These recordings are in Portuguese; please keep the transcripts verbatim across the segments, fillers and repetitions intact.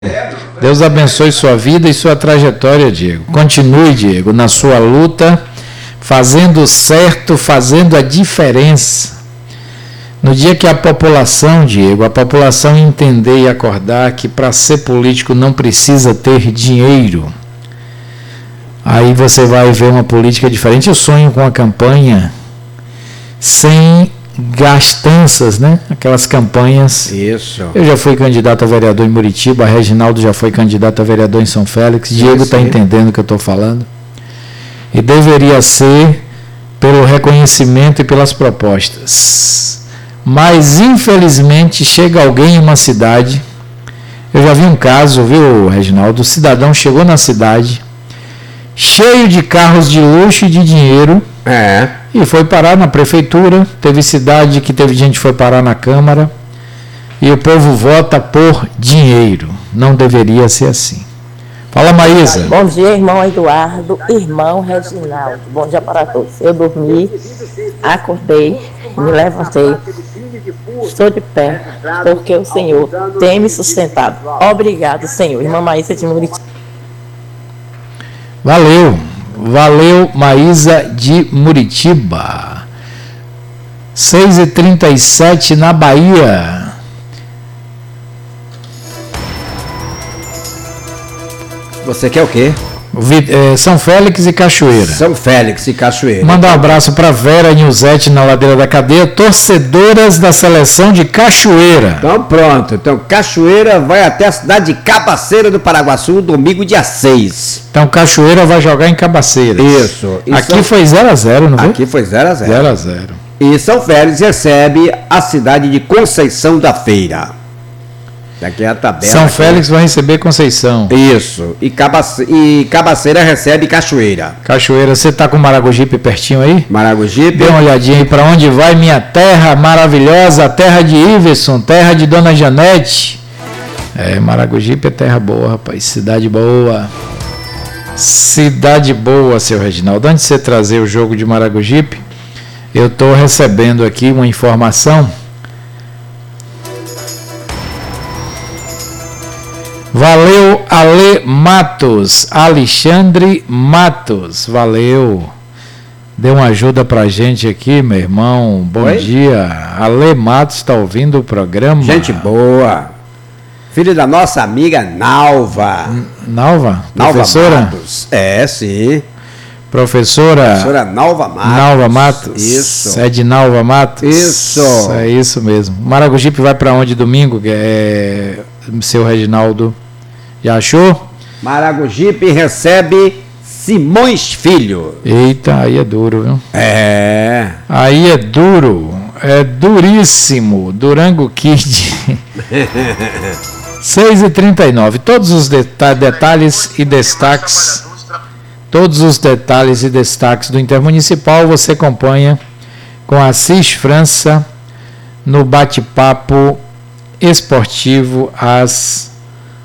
Deus abençoe sua vida e sua trajetória, Diego. Continue, Diego, na sua luta, fazendo o certo, fazendo a diferença. No dia que a população, Diego, a população entender e acordar que para ser político não precisa ter dinheiro, aí você vai ver uma política diferente. Eu sonho com a campanha sem gastanças, né? Aquelas campanhas. Isso. Eu já fui candidato a vereador em Muritiba, a Reginaldo já foi candidato a vereador em São Félix. Diego está entendendo o que eu estou falando. E deveria ser pelo reconhecimento e pelas propostas. Mas, infelizmente, chega alguém em uma cidade. Eu já vi um caso, viu, Reginaldo? O cidadão chegou na cidade, cheio de carros de luxo e de dinheiro. É. E foi parar na prefeitura. Teve cidade que teve gente que foi parar na Câmara. E o povo vota por dinheiro. Não deveria ser assim. Fala, Maísa. Bom dia, irmão Eduardo, irmão Reginaldo. Bom dia para todos. Eu dormi, acordei, me levantei. Estou de pé, porque o Senhor tem me sustentado. Obrigado, Senhor. Irmã Maísa de Muritiba. Valeu. Valeu, Maísa de Muritiba. seis e trinta e sete na Bahia. Você quer o quê? São Félix e Cachoeira. São Félix e Cachoeira. Manda um abraço para Vera Nilzete na Ladeira da Cadeia, torcedoras da seleção de Cachoeira. Então pronto, então Cachoeira vai até a cidade de Cabaceira do Paraguaçu, domingo dia seis. Então Cachoeira vai jogar em Cabaceiras. Isso. E Aqui São... foi zero a zero, não foi? Aqui foi zero a zero. zero a zero. E São Félix recebe a cidade de Conceição da Feira. Daqui é a tabela. São aqui. Félix vai receber Conceição. Isso. E, Cabace... e Cabaceira recebe Cachoeira. Cachoeira, você tá com Maragogipe pertinho aí? Maragogipe. Dê uma olhadinha aí para onde vai minha terra maravilhosa, terra de Iverson, terra de Dona Janete. É, Maragogipe é terra boa, rapaz. Cidade boa. Cidade boa, seu Reginaldo. Antes de você trazer o jogo de Maragogipe, eu estou recebendo aqui uma informação. Valeu, Ale Matos, Alexandre Matos, valeu. Deu uma ajuda pra gente aqui, meu irmão. Bom Oi? dia. Ale Matos está ouvindo o programa. Gente boa. Filho da nossa amiga Nalva. Nalva? Nalva Professora? Matos. É, sim. Professora? Professora Nalva Matos. Nalva Matos. Isso. É de Nalva Matos? Isso. É isso mesmo. Maragogipe vai para onde domingo? É... Seu Reginaldo, já achou? Maragogipe recebe Simões Filho. Eita, aí é duro, viu? É. Aí é duro, é duríssimo. Durango Kid. seis e trinta e nove. Todos os deta- detalhes e destaques, todos os detalhes e destaques do Intermunicipal você acompanha com a Assis França no bate-papo esportivo às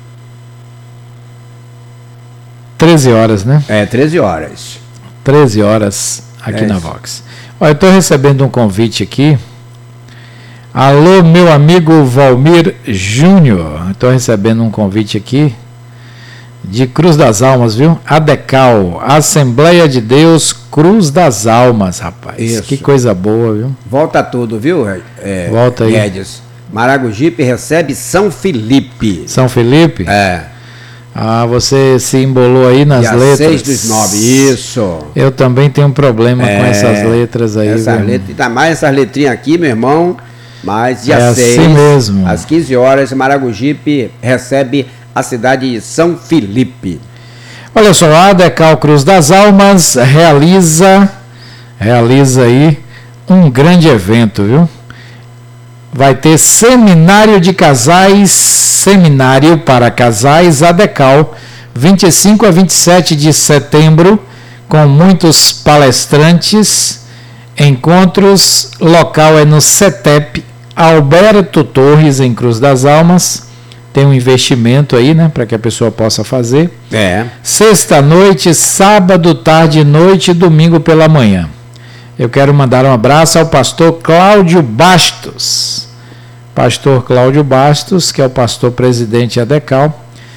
treze horas, né? É, treze horas. treze horas aqui é na Vox. Olha, eu estou recebendo um convite aqui. Alô, meu amigo Valmir Júnior. Estou recebendo um convite aqui de Cruz das Almas, viu? ADECAL, Assembleia de Deus Cruz das Almas, rapaz. Isso. Que coisa boa, viu? Volta tudo, viu? É, Volta aí. Guedes. Maragogipe recebe São Felipe. São Felipe? É. Ah, você se embolou aí nas dia letras. seis dos nove, isso. Eu também tenho um problema é, com essas letras aí. Essas letras, ainda mais essas letrinhas aqui, meu irmão. Mas dia é seis, assim mesmo. às quinze horas, Maragogipe recebe a cidade de São Felipe. Olha só, a ADECAL Cruz das Almas realiza, realiza aí um grande evento, viu? Vai ter seminário de casais, seminário para casais ADECAL, vinte e cinco a vinte e sete de setembro, com muitos palestrantes, encontros, local é no CETEP, Alberto Torres, em Cruz das Almas. Tem um investimento aí, né, para que a pessoa possa fazer. É. Sexta-noite, sábado, tarde e noite, domingo pela manhã. Eu quero mandar um abraço ao pastor Cláudio Bastos. Pastor Cláudio Bastos, que é o pastor presidente ADECAL,